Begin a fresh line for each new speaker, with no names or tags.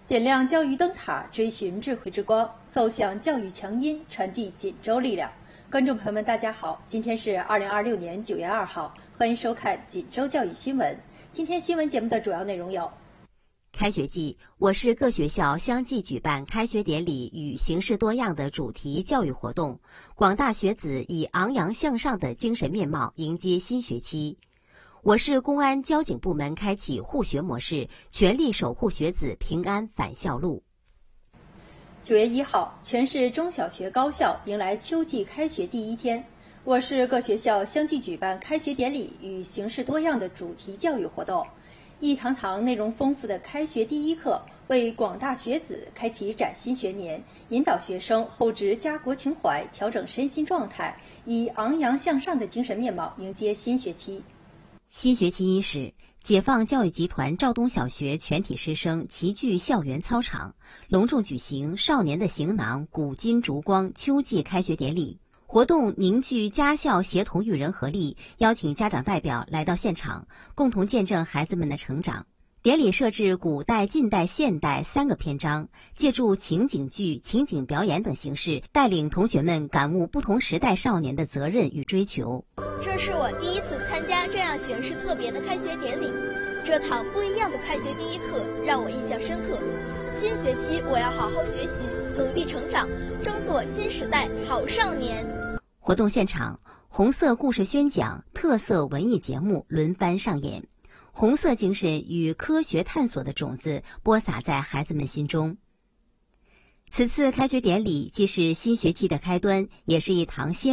点亮教育灯塔，追寻智慧之光，奏响教育强音，传递锦州力量。观众朋友们，大家好，今天是2026年9月2号，欢迎收看锦州教育新闻。今天新闻节目的主要内容有：
开学季，我市各学校相继举办开学典礼与形式多样的主题教育活动，广大学子以昂扬向上的精神面貌迎接新学期。我市公安交警部门开启护学模式，全力守护学子平安返校路。
9月1号，全市中小学高校迎来秋季开学第一天，我市各学校相继举办开学典礼与形式多样的主题教育活动。一堂堂内容丰富的开学第一课，为广大学子开启崭新学年，引导学生厚植家国情怀，调整身心状态，以昂扬向上的精神面貌迎接新学期。
新学期伊始，解放教育集团肇东小学全体师生齐聚校园操场，隆重举行少年的行囊古今烛光秋季开学典礼。活动凝聚家校协同育人合力，邀请家长代表来到现场，共同见证孩子们的成长。典礼设置古代、近代、现代3个篇章，借助情景剧、情景表演等形式，带领同学们感悟不同时代少年的责任与追求。
这是我第一次参加这样形式特别的开学典礼，这堂不一样的开学第一课让我印象深刻。新学期我要好好学习，努力成长，争做新时代好少年。
活动现场，红色故事宣讲、特色文艺节目轮番上演，红色精神与科学探索的种子播撒在孩子们心中。此次开学典礼既是新学期的开端，也是一堂